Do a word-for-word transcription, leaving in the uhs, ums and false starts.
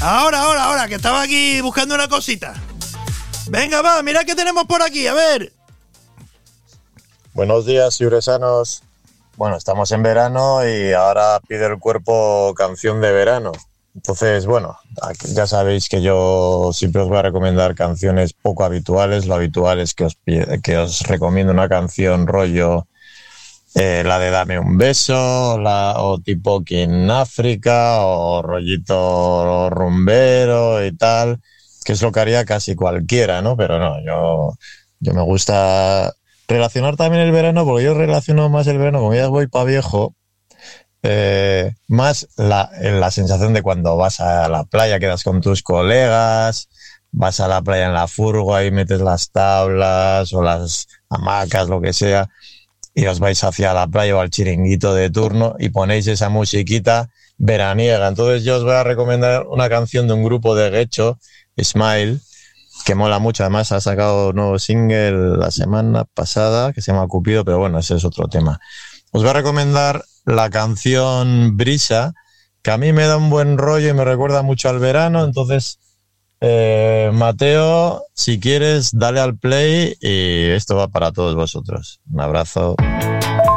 Ahora, ahora, ahora, que estaba aquí buscando una cosita. Venga, va, mira qué tenemos por aquí, a ver. Buenos días, ciuresanos. Bueno, estamos en verano y ahora pide el cuerpo canción de verano. Entonces, bueno, aquí ya sabéis que yo siempre os voy a recomendar canciones poco habituales. Lo habitual es que os, que os recomiendo una canción rollo eh, la de Dame un beso, la, o tipo King África, o rollito rumbero y tal, que es lo que haría casi cualquiera, ¿no? Pero no, yo, yo me gusta relacionar también el verano, porque yo relaciono más el verano, como ya voy pa' viejo, eh, más la, la sensación de cuando vas a la playa, quedas con tus colegas, vas a la playa en la furgo, ahí metes las tablas o las hamacas, lo que sea, y os vais hacia la playa o al chiringuito de turno y ponéis esa musiquita veraniega. Entonces yo os voy a recomendar una canción de un grupo de Guecho, Smile, que mola mucho. Además ha sacado un nuevo single la semana pasada que se llama Cupido, pero bueno, ese es otro tema. Os voy a recomendar la canción Brisa, que a mí me da un buen rollo y me recuerda mucho al verano. Entonces, eh, Mateo, si quieres, dale al play y esto va para todos vosotros. Un abrazo.